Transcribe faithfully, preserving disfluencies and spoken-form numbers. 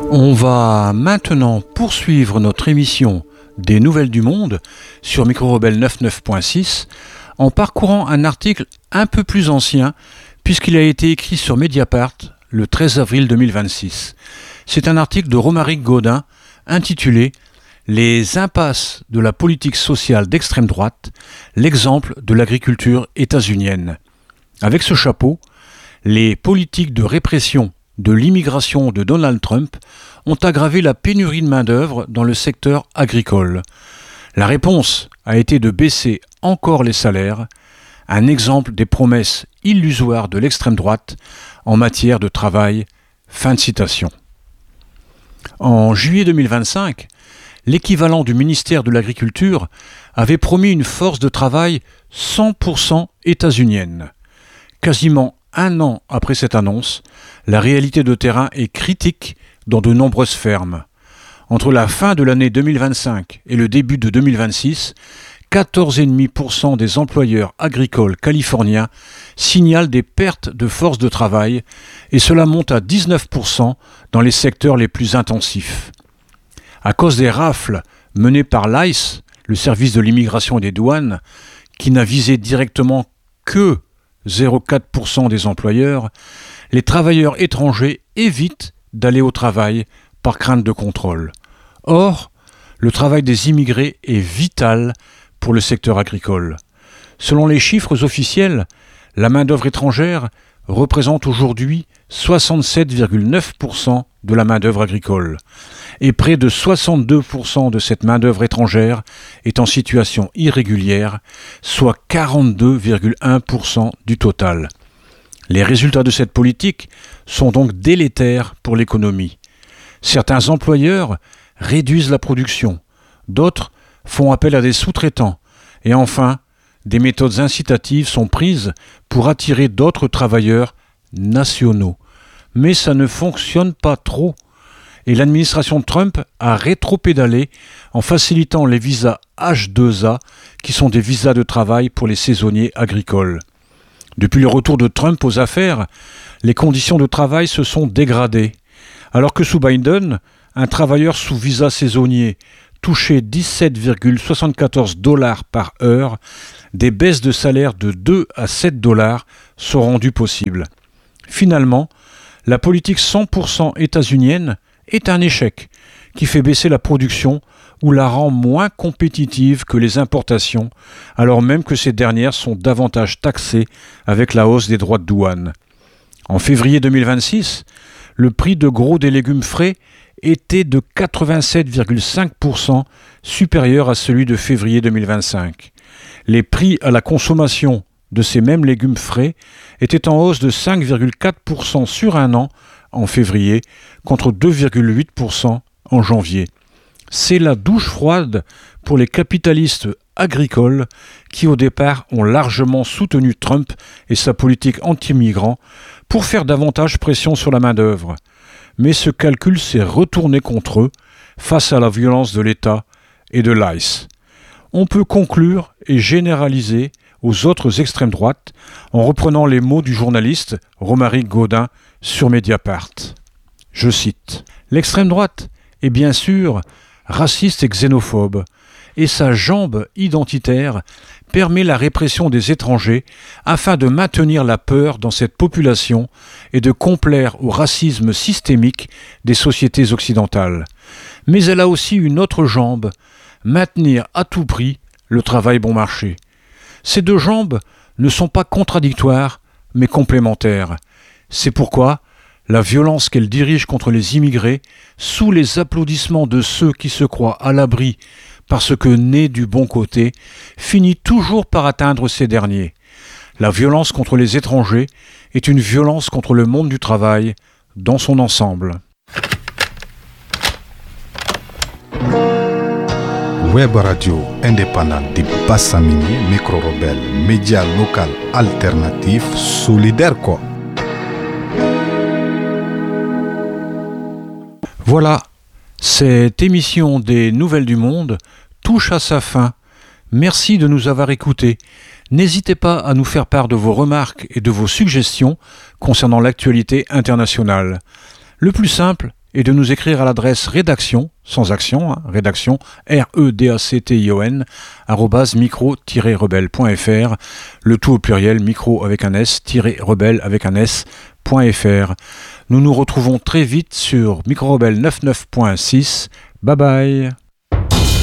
On va maintenant poursuivre notre émission des Nouvelles du Monde sur Micro Rebelle quatre-vingt-neuf point six en parcourant un article un peu plus ancien puisqu'il a été écrit sur Mediapart le treize avril deux mille vingt-six. C'est un article de Romaric Gaudin intitulé « Les impasses de la politique sociale d'extrême droite, l'exemple de l'agriculture états-unienne ». Avec ce chapeau, les politiques de répression de l'immigration de Donald Trump ont aggravé la pénurie de main-d'œuvre dans le secteur agricole. La réponse a été de baisser encore les salaires, un exemple des promesses illusoires de l'extrême droite en matière de travail. Fin de citation. En juillet deux mille vingt-cinq, l'équivalent du ministère de l'Agriculture avait promis une force de travail cent pour cent états-unienne. Quasiment un an après cette annonce, la réalité de terrain est critique dans de nombreuses fermes. Entre la fin de l'année deux mille vingt-cinq et le début de deux mille vingt-six, quatorze virgule cinq pour cent des employeurs agricoles californiens signalent des pertes de force de travail et cela monte à dix-neuf pour cent dans les secteurs les plus intensifs. À cause des rafles menées par l'I C E, le service de l'immigration et des douanes, qui n'a visé directement que zéro virgule quatre pour cent des employeurs, les travailleurs étrangers évitent d'aller au travail par crainte de contrôle. Or, le travail des immigrés est vital pour le secteur agricole. Selon les chiffres officiels, la main-d'œuvre étrangère représente aujourd'hui soixante-sept virgule neuf pour cent de la main-d'œuvre agricole. Et près de soixante-deux pour cent de cette main-d'œuvre étrangère est en situation irrégulière, soit quarante-deux virgule un pour cent du total. Les résultats de cette politique sont donc délétères pour l'économie. Certains employeurs réduisent la production, d'autres font appel à des sous-traitants, et enfin, des méthodes incitatives sont prises pour attirer d'autres travailleurs nationaux. Mais ça ne fonctionne pas trop. Et l'administration Trump a rétropédalé en facilitant les visas H deux A, qui sont des visas de travail pour les saisonniers agricoles. Depuis le retour de Trump aux affaires, les conditions de travail se sont dégradées. Alors que sous Biden, un travailleur sous visa saisonnier touchait dix-sept virgule soixante-quatorze dollars par heure, des baisses de salaire de deux à sept dollars sont rendues possibles. Finalement, la politique cent pour cent états-unienne est un échec qui fait baisser la production ou la rend moins compétitive que les importations, alors même que ces dernières sont davantage taxées avec la hausse des droits de douane. En février deux mille vingt-six, le prix de gros des légumes frais était de quatre-vingt-sept virgule cinq pour cent supérieur à celui de février deux mille vingt-cinq. Les prix à la consommation de ces mêmes légumes frais étaient en hausse de cinq virgule quatre pour cent sur un an en février, contre deux virgule huit pour cent en janvier. C'est la douche froide pour les capitalistes agricoles qui au départ ont largement soutenu Trump et sa politique anti-migrants pour faire davantage pression sur la main-d'œuvre. Mais ce calcul s'est retourné contre eux face à la violence de l'État et de l'I C E. On peut conclure et généraliser aux autres extrêmes droites en reprenant les mots du journaliste Romaric Gaudin sur Mediapart. Je cite « L'extrême droite est bien sûr raciste et xénophobe, et sa jambe identitaire permet la répression des étrangers afin de maintenir la peur dans cette population et de complaire au racisme systémique des sociétés occidentales. Mais elle a aussi une autre jambe, maintenir à tout prix le travail bon marché. Ces deux jambes ne sont pas contradictoires, mais complémentaires. C'est pourquoi la violence qu'elle dirige contre les immigrés, sous les applaudissements de ceux qui se croient à l'abri parce que nés du bon côté, finit toujours par atteindre ces derniers. La violence contre les étrangers est une violence contre le monde du travail dans son ensemble. Web radio indépendante de Bassamini, Micro Rebelle, média local alternatif, solidaire quoi. Voilà, cette émission des Nouvelles du Monde touche à sa fin. Merci de nous avoir écoutés. N'hésitez pas à nous faire part de vos remarques et de vos suggestions concernant l'actualité internationale. Le plus simple et de nous écrire à l'adresse rédaction, sans action, hein, rédaction, R E D A C T I O N, arrobase micro tiret rebelle point F R, le tout au pluriel, micro avec un S, tiret rebelle avec un S, point F R. Nous nous retrouvons très vite sur Micro Rebelle quatre-vingt-neuf point six. Bye bye.